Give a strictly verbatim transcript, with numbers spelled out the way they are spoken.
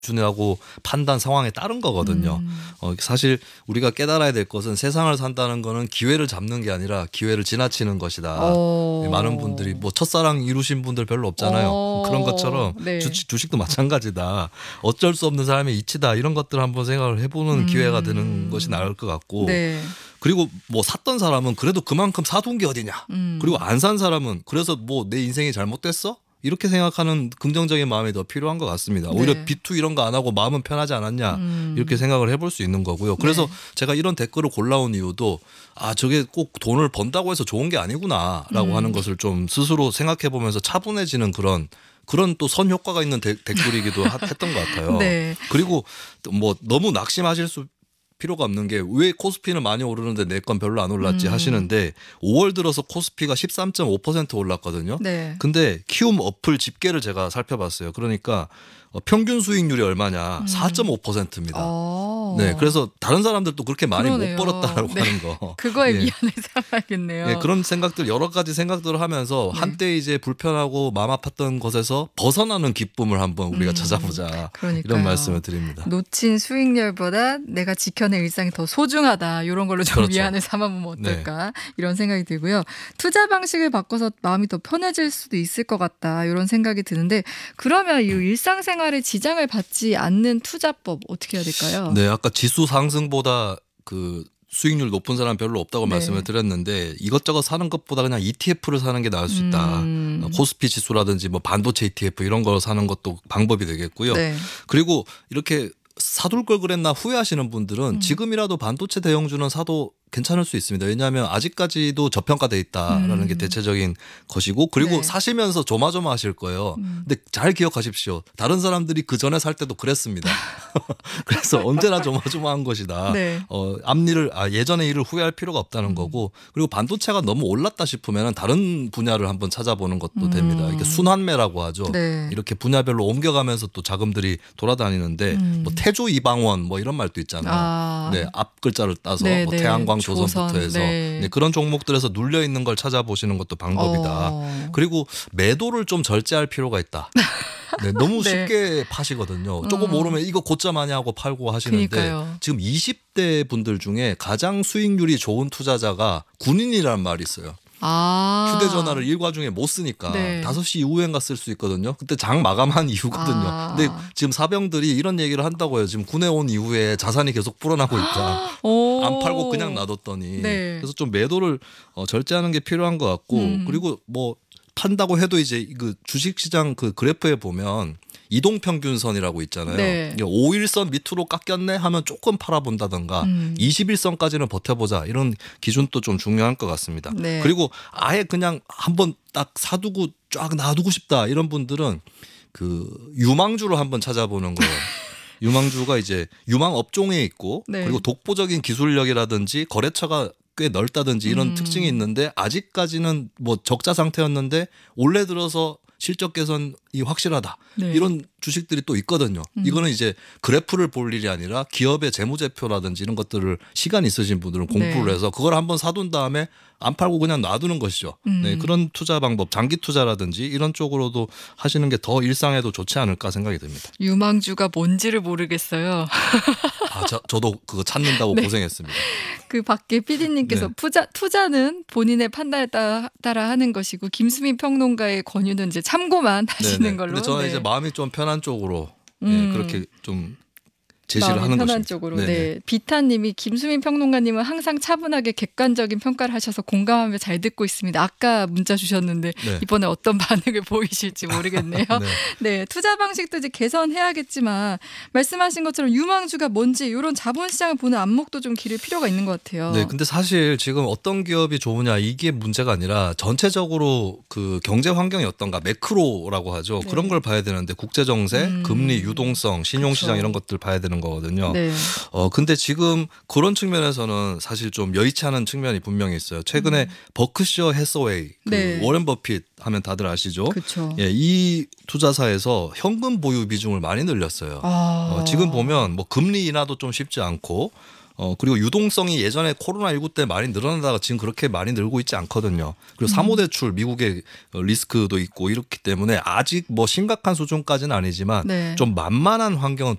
기준하고 판단 상황에 따른 거거든요. 음. 어, 사실 우리가 깨달아야 될 것은 세상을 산다는 거는 기회를 잡는 게 아니라 기회를 지나치는 것이다. 어. 많은 분들이 뭐 첫사랑 이루신 분들 별로 없잖아요. 어. 그런 것처럼 네. 주식, 주식도 마찬가지다. 어쩔 수 없는 사람의 이치다. 이런 것들을 한번 생각을 해보는 음. 기회가 되는 것이 나을 것 같고 네. 그리고 뭐 샀던 사람은 그래도 그만큼 사둔 게 어디냐. 음. 그리고 안 산 사람은 그래서 뭐 내 인생이 잘못됐어? 이렇게 생각하는 긍정적인 마음이 더 필요한 것 같습니다. 오히려 네. 비투 이런 거 안 하고 마음은 편하지 않았냐 음. 이렇게 생각을 해볼 수 있는 거고요. 그래서 네. 제가 이런 댓글을 골라온 이유도 아 저게 꼭 돈을 번다고 해서 좋은 게 아니구나라고 음. 하는 것을 좀 스스로 생각해 보면서 차분해지는 그런 그런 또 선 효과가 있는 데, 댓글이기도 하, 했던 것 같아요. 네. 그리고 뭐 너무 낙심하실 수 필요가 없는 게 왜 코스피는 많이 오르는데 내 건 별로 안 올랐지 음. 하시는데 오월 들어서 코스피가 십삼 점 오 퍼센트 올랐거든요. 네. 근데 키움 어플 집계를 제가 살펴봤어요. 그러니까 어, 평균 수익률이 얼마냐? 음. 사 점 오 퍼센트입니다. 어. 네, 그래서 다른 사람들도 그렇게 많이 그러네요. 못 벌었다라고 네. 하는 거. 그거에 예. 미안을 삼아야겠네요. 예, 그런 생각들 여러 가지 생각들을 하면서 네. 한때 이제 불편하고 마음 아팠던 것에서 벗어나는 기쁨을 한번 우리가 음. 찾아보자. 그러니까요. 이런 말씀을 드립니다. 놓친 수익률보다 내가 지켜낸 일상이 더 소중하다. 이런 걸로 좀 그렇죠. 미안을 삼아보면 어떨까. 이런 생각이 들고요. 투자 방식을 바꿔서 마음이 더 편해질 수도 있을 것 같다. 이런 생각이 드는데 그러면 이 일상생활에 지장을 받지 않는 투자법 어떻게 해야 될까요? 네, 아까 지수 상승보다 그 수익률 높은 사람 별로 없다고 네. 말씀을 드렸는데 이것저것 사는 것보다 그냥 이티에프를 사는 게 나을 수 있다. 음. 어, 코스피 지수라든지 뭐 반도체 이티에프 이런 걸 사는 것도 방법이 되겠고요. 네. 그리고 이렇게 사둘 걸 그랬나 후회하시는 분들은 음. 지금이라도 반도체 대형주는 사도 괜찮을 수 있습니다. 왜냐하면 아직까지도 저평가돼 있다라는 음. 게 대체적인 것이고 그리고 네. 사시면서 조마조마하실 거예요. 음. 근데 잘 기억하십시오. 다른 사람들이 그 전에 살 때도 그랬습니다. 그래서 언제나 조마조마한 것이다. 네. 어, 앞일을 아, 예전의 일을 후회할 필요가 없다는 음. 거고 그리고 반도체가 너무 올랐다 싶으면 다른 분야를 한번 찾아보는 것도 음. 됩니다. 이렇게 순환매라고 하죠. 네. 이렇게 분야별로 옮겨가면서 또 자금들이 돌아다니는데 음. 뭐 태조 이방원 뭐 이런 말도 있잖아요. 아. 네, 앞 글자를 따서 네, 뭐 네. 태양광 조선, 조선부터 해서 네. 네, 그런 종목들에서 눌려 있는 걸 찾아보시는 것도 방법이다. 어. 그리고 매도를 좀 절제할 필요가 있다. 네, 너무 네. 쉽게 파시거든요. 조금 어. 오르면 이거 고점 아니야 하고 팔고 하시는데 그러니까요. 지금 이십 대 분들 중에 가장 수익률이 좋은 투자자가 군인이라는 말이 있어요. 아. 휴대전화를 일과 중에 못 쓰니까 네. 다섯 시 이후엔가 쓸 수 있거든요. 그때 장 마감한 이후거든요. 아. 근데 지금 사병들이 이런 얘기를 한다고요. 지금 군에 온 이후에 자산이 계속 불어나고 있다. 오. 안 팔고 그냥 놔뒀더니. 네. 그래서 좀 매도를 어, 절제하는 게 필요한 것 같고 음. 그리고 뭐 판다고 해도 이제 그 주식시장 그 그래프에 보면 이동평균선이라고 있잖아요. 네. 오 일선 밑으로 깎였네 하면 조금 팔아본다던가 음. 이십 일선까지는 버텨보자 이런 기준도 좀 중요할 것 같습니다. 네. 그리고 아예 그냥 한번 딱 사두고 쫙 놔두고 싶다 이런 분들은 그 유망주를 한번 찾아보는 거예요. 유망주가 이제 유망 업종에 있고 네. 그리고 독보적인 기술력이라든지 거래처가 꽤 넓다든지 이런 음. 특징이 있는데 아직까지는 뭐 적자 상태였는데 올해 들어서 실적 개선이 확실하다. 네. 이런 주식들이 또 있거든요. 음. 이거는 이제 그래프를 볼 일이 아니라 기업의 재무제표라든지 이런 것들을 시간 있으신 분들은 공부를 네. 해서 그걸 한번 사둔 다음에 안 팔고 그냥 놔두는 것이죠. 음. 네, 그런 투자 방법, 장기 투자라든지 이런 쪽으로도 하시는 게 더 일상에도 좋지 않을까 생각이 듭니다. 유망주가 뭔지를 모르겠어요. 아, 저, 저도 그거 찾는다고 네. 고생했습니다. 그 밖에 피디님께서 네. 투자, 투자는 본인의 판단에 따라, 따라 하는 것이고 김수민 평론가의 권유는 이제 참고만 하시는 네네. 걸로. 근데 저는 네. 이제 마음이 좀 편한 쪽으로 음. 예, 그렇게 좀 제시를 마음이 하는 편한 것입니다. 쪽으로. 네네. 네. 비타님이 김수민 평론가님은 항상 차분하게 객관적인 평가를 하셔서 공감하며 잘 듣고 있습니다. 아까 문자 주셨는데 네. 이번에 어떤 반응을 보이실지 모르겠네요. 네. 네, 투자 방식도 이제 개선해야겠지만 말씀하신 것처럼 유망주가 뭔지 이런 자본시장을 보는 안목도 좀 기를 필요가 있는 것 같아요. 네, 근데 사실 지금 어떤 기업이 좋으냐 이게 문제가 아니라 전체적으로 그 경제 환경이 어떤가 매크로라고 하죠. 네. 그런 걸 봐야 되는데 국제 정세, 음. 금리, 유동성, 신용 시장 그렇죠. 이런 것들 봐야 되는 거거든요. 네. 어 근데 지금 그런 측면에서는 사실 좀 여의치 않은 측면이 분명히 있어요. 최근에 음. 버크셔 해서웨이, 그 네. 워렌 버핏 하면 다들 아시죠? 그렇죠. 예, 이 투자사에서 현금 보유 비중을 많이 늘렸어요. 아. 어, 지금 보면 뭐 금리 인하도 좀 쉽지 않고 어 그리고 유동성이 예전에 코로나십구 때 많이 늘어나다가 지금 그렇게 많이 늘고 있지 않거든요. 그리고 음. 사모대출 미국의 리스크도 있고 이렇기 때문에 아직 뭐 심각한 수준까지는 아니지만 네. 좀 만만한 환경은